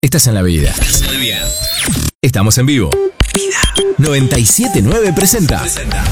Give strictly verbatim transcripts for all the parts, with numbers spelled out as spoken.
Estás en la vida. Estás muy bien. Estamos en vivo. Vida. noventa y siete punto nueve presenta. presenta.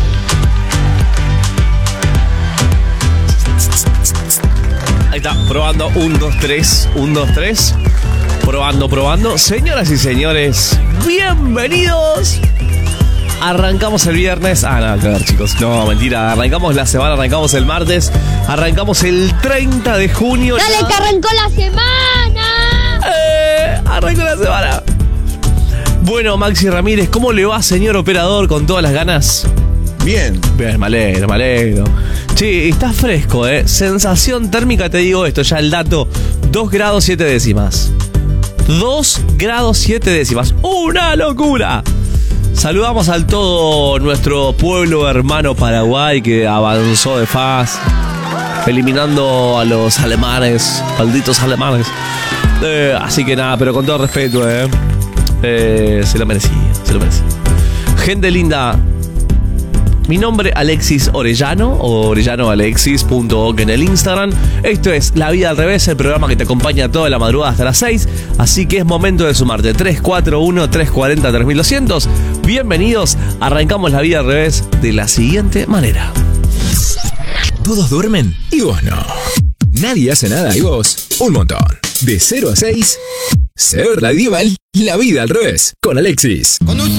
Ahí está, probando. un, dos, tres. un, dos, tres. Probando, probando. Señoras y señores, bienvenidos. Arrancamos el viernes. Ah, nada que ver, chicos. No, mentira. Arrancamos la semana, arrancamos el martes. Arrancamos el treinta de junio. ¡Dale, ya. que arrancó la semana! ¡Eh! Arrancó la semana. Bueno, Maxi Ramírez, ¿cómo le va, señor operador, con todas las ganas? Bien. Bien, me alegro, me alegro. Che, está fresco, ¿eh? Sensación térmica, te digo esto, ya el dato. dos grados siete décimas. dos grados siete décimas. ¡Una locura! Saludamos al todo nuestro pueblo hermano Paraguay que avanzó de faz, eliminando a los alemanes, malditos alemanes. Eh, así que nada, pero con todo respeto, eh, eh, se lo merecía, se lo merecía. Gente linda, mi nombre es Alexis Orellano, o orellano alexis punto org en el Instagram. Esto es La Vida al Revés, el programa que te acompaña toda la madrugada hasta las seis. Así que es momento de sumarte. tres cuatro uno, tres cuatro cero, tres mil doscientos. Bienvenidos, arrancamos La Vida al Revés de la siguiente manera. Todos duermen y vos no. Nadie hace nada y vos un montón. De cero a seis, ser radioval, La Vida al Revés, con Alexis.